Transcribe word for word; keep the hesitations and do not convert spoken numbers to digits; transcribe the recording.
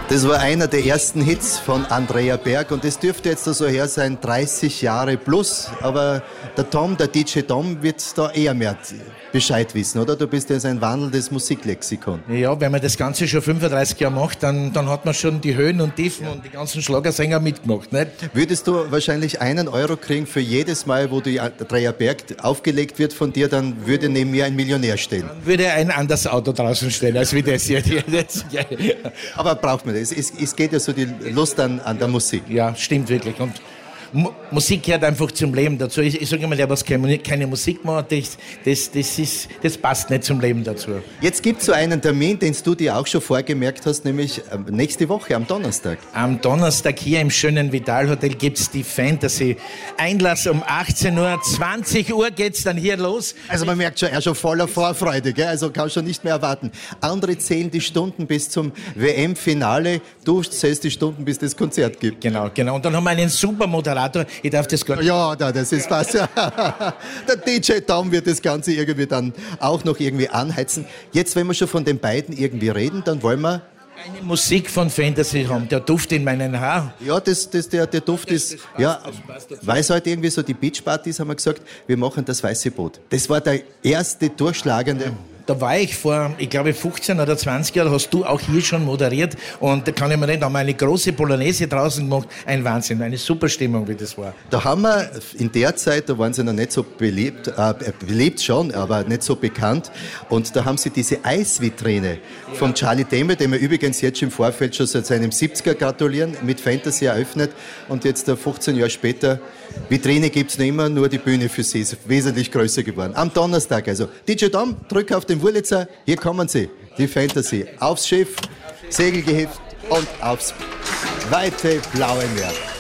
Das war einer der ersten Hits von Andrea Berg und das dürfte jetzt so her sein, dreißig Jahre plus. Aber der Tom, der D J Tom, wird da eher mehr Bescheid wissen, oder? Du bist ja ein wandelndes Musiklexikon. Ja, wenn man das Ganze schon fünfunddreißig Jahre macht, dann, dann hat man schon die Höhen und Tiefen ja. und die ganzen Schlagersänger mitgemacht, nicht? Würdest du wahrscheinlich einen Euro kriegen für jedes Mal, wo die Andrea Berg aufgelegt wird von dir, dann würde neben mir ein Millionär stehen. Dann würde ein anderes Auto draußen stehen, als wie das hier. Aber braucht man das? Es, es geht ja so die Lust an, an der Musik. Ja, stimmt wirklich. Und Mu- Musik gehört einfach zum Leben dazu. Ich, ich sage immer, der, was keine, keine Musik macht, das, das, das, ist, das passt nicht zum Leben dazu. Jetzt gibt es so einen Termin, den du dir auch schon vorgemerkt hast, nämlich nächste Woche, am Donnerstag. Am Donnerstag hier im schönen Vital Hotel gibt es die Fantasy. Einlass um achtzehn Uhr, zwanzig Uhr geht's dann hier los. Also man merkt schon, er ist schon voller Vorfreude, gell? Also kann schon nicht mehr erwarten. Andere zählen die Stunden bis zum W M-Finale, du zählst die Stunden, bis das Konzert gibt. Genau, genau. Und dann haben wir einen super Moderator. Ich darf das gar nicht. Ja, das ist was. Der D J Tom wird das Ganze irgendwie dann auch noch irgendwie anheizen. Jetzt, wenn wir schon von den beiden irgendwie reden, dann wollen wir eine Musik von Fantasy haben, der Duft in meinen Haaren. Ja, das, das, der, der Duft das, das ist, passt, ja, das weil es heute irgendwie so die Beachpartys haben wir gesagt, wir machen das Weiße Boot. Das war der erste durchschlagende. Da war ich vor, ich glaube, fünfzehn oder zwanzig Jahren, hast du auch hier schon moderiert. Und da kann ich mir nicht, da haben wir eine große Polonaise draußen gemacht. Ein Wahnsinn, eine super Stimmung, wie das war. Da haben wir in der Zeit, da waren sie noch nicht so beliebt, äh, beliebt schon, aber nicht so bekannt. Und da haben sie diese Eisvitrine vom Charlie Demme, dem wir übrigens jetzt im Vorfeld schon seit seinem siebziger gratulieren, mit Fantasy eröffnet. Und jetzt fünfzehn Jahre später, Vitrine gibt's noch immer, nur die Bühne für sie ist wesentlich größer geworden. Am Donnerstag also. D J Tom, drück auf den Wurlitzer, hier kommen sie, die Fantasy. Aufs Schiff, Segelgeheft und aufs weite blaue Meer.